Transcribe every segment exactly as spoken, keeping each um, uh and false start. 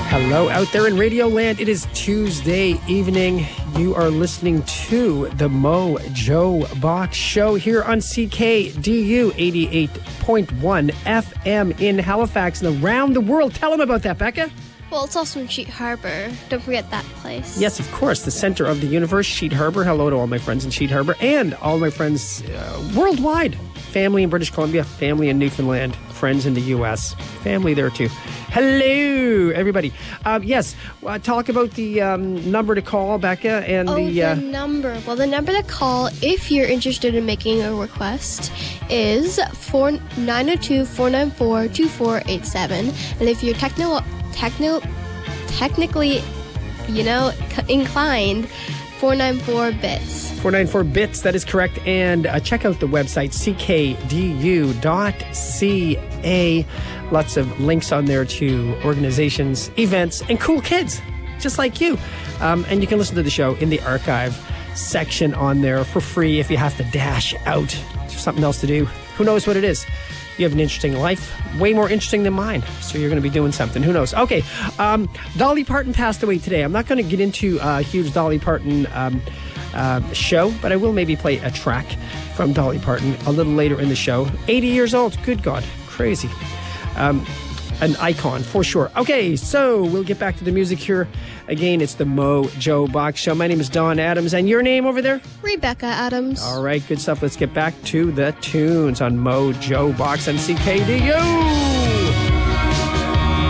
Hello out there in Radio Land. It is Tuesday evening. You are listening to the Mojo Box Show here on C K D U eighty-eight point one F M in Halifax and around the world. Tell them about that, Becca. Well, it's also in Sheet Harbor. Don't forget that place. Yes, of course. The center of the universe, Sheet Harbor. Hello to all my friends in Sheet Harbor and all my friends uh, worldwide. Family in British Columbia, family in Newfoundland, friends in the U S, family there too. Hello, everybody. Um, yes, uh, talk about the um, number to call, Becca, and oh, the... Uh, the number. Well, the number to call if you're interested in making a request is nine oh two, four nine four, two four eight seven. And if you're techno, techno, technically, you know, inclined, four nine four bits. four nine four bits, that is correct. And uh, check out the website, c k d u dot c a. Lots of links on there to organizations, events, and cool kids, just like you. Um, and you can listen to the show in the archive section on there for free if you have to dash out to something else to do. Who knows what it is? You have an interesting life, way more interesting than mine. So you're going to be doing something. Who knows? Okay, um, Dolly Parton passed away today. I'm not going to get into a huge Dolly Parton um, uh, show, but I will maybe play a track from Dolly Parton a little later in the show. eighty years old. Good God. Crazy. Um, an icon for sure. Okay, so we'll get back to the music here. Again, it's the Mojo Box Show. My name is Don Adams, and your name over there? Rebecca Adams. All right, good stuff. Let's get back to the tunes on Mojo Box on C K D U.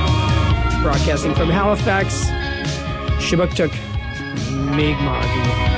Broadcasting from Halifax, Shabuktuk, Mi'kmaq.